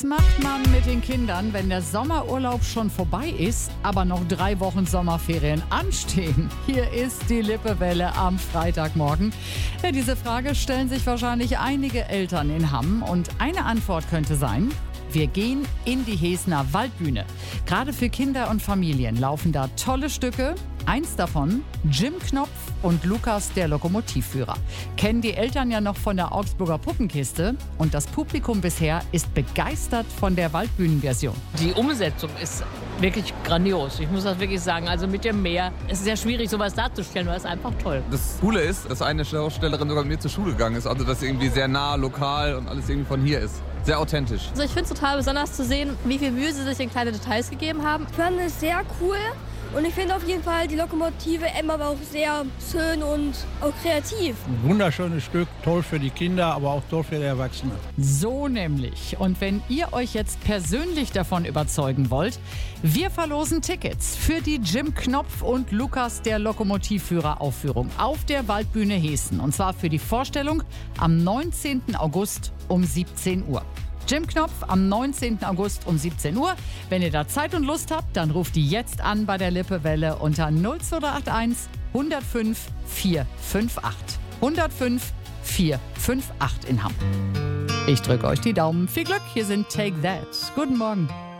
Macht man mit den Kindern, wenn der Sommerurlaub schon vorbei ist, aber noch 3 Wochen Sommerferien anstehen? Hier ist die Lippewelle am Freitagmorgen. Ja, diese Frage stellen sich wahrscheinlich einige Eltern in Hamm. Und eine Antwort könnte sein: Wir gehen in die Hesener Waldbühne. Gerade für Kinder und Familien laufen da tolle Stücke. Eins davon, Jim Knopf und Lukas, der Lokomotivführer. Kennen die Eltern ja noch von der Augsburger Puppenkiste. Und das Publikum bisher ist begeistert von der Waldbühnenversion. Die Umsetzung ist wirklich grandios. Ich muss das wirklich sagen. Also mit dem Meer, es ist sehr schwierig, sowas darzustellen, weil es einfach toll. Das Coole ist, dass eine Schaustellerin sogar mit mir zur Schule gegangen ist. Also dass sie irgendwie sehr nah, lokal und alles irgendwie von hier ist. Sehr authentisch. Also ich finde es total besonders zu sehen, wie viel Mühe sie sich in kleine Details gegeben haben. Ich fand es sehr cool und ich finde auf jeden Fall die Lokomotive Emma war auch sehr schön und auch kreativ. Ein wunderschönes Stück, toll für die Kinder, aber auch toll für die Erwachsenen. So nämlich. Und wenn ihr euch jetzt persönlich davon überzeugen wollt, wir verlosen Tickets für die Jim Knopf und Lukas, der Lokomotivführer Aufführung auf der Waldbühne Hessen. Und zwar für die Vorstellung am 19. August um 17 Uhr. Jim Knopf am 19. August um 17 Uhr. Wenn ihr da Zeit und Lust habt, dann ruft die jetzt an bei der Lippewelle unter 0281 105 458. 105 458 in Hamm. Ich drücke euch die Daumen. Viel Glück, hier sind Take That. Guten Morgen.